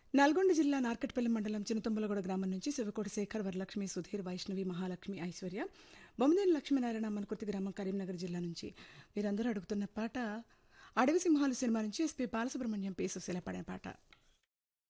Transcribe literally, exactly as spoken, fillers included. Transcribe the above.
నల్గొండ జిల్లా నార్కట్పల్లి మండలం చినతొంబలగూడ గ్రామం నుంచి శివకోటి శేఖర్, వరలక్ష్మి, సుధీర్, వైష్ణవి, మహాలక్ష్మి, ఐశ్వర్య, బొమ్మదేని లక్ష్మీనారాయణ, మనుకుర్తి గ్రామం కరీంనగర్ జిల్లా నుంచి వీరందరూ అడుగుతున్న పాట అడవి సింహాలు సినిమా నుంచి ఎస్పీ బాలసుబ్రహ్మణ్యం పి సుశీల పాడిన పాట.